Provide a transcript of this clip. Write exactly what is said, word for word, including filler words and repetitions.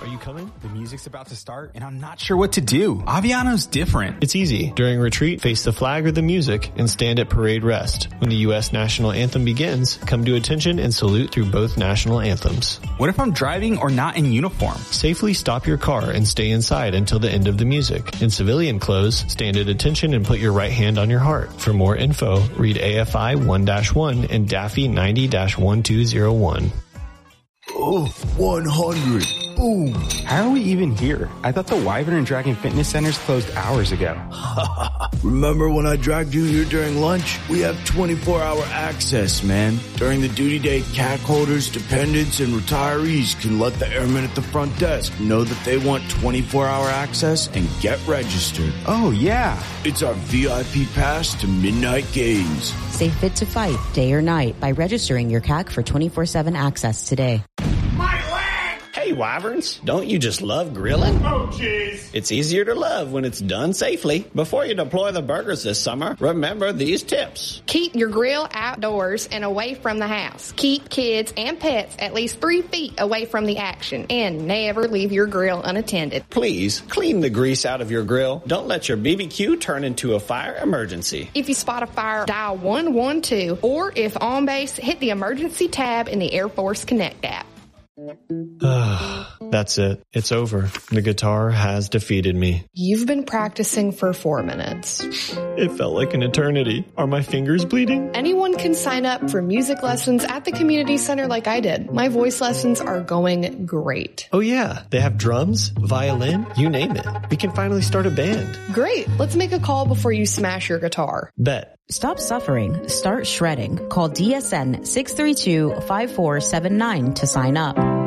Are you coming? The music's about to start and I'm not sure what to do. Aviano's different. It's easy. During retreat, face the flag or the music and stand at parade rest. When the U S national anthem begins, come to attention and salute through both national anthems. What if I'm driving or not in uniform? Safely stop your car and stay inside until the end of the music. In civilian clothes, stand at attention and put your right hand on your heart. For more info, read A F I one dash one and D A F I ninety dash one two zero one. Oh, one hundred. Boom. How are we even here? I thought the Wyvern and Dragon Fitness Centers closed hours ago. Remember when I dragged you here during lunch? We have twenty-four hour access, man. During the duty day, C A C holders, dependents, and retirees can let the airmen at the front desk know that they want twenty-four hour access and get registered. Oh, yeah. It's our V I P pass to Midnight Games. Stay fit to fight day or night by registering your C A C for twenty-four seven access today. Hey, Wyverns, don't you just love grilling? Oh, jeez. It's easier to love when it's done safely. Before you deploy the burgers this summer, remember these tips. Keep your grill outdoors and away from the house. Keep kids and pets at least three feet away from the action. And never leave your grill unattended. Please, clean the grease out of your grill. Don't let your B B Q turn into a fire emergency. If you spot a fire, dial one one two. Or if on base, hit the emergency tab in the Air Force Connect app. That's it. It's over. The guitar has defeated me. You've been practicing for four minutes. It felt like an eternity. Are my fingers bleeding? Anyone can sign up for music lessons at the community center like I did. My voice lessons are going great. Oh yeah, they have drums, violin, you name it. We can finally start a band. Great. Let's make a call before you smash your guitar. Bet. Stop suffering. Start shredding. Call D S N six three two, five four seven nine to sign up.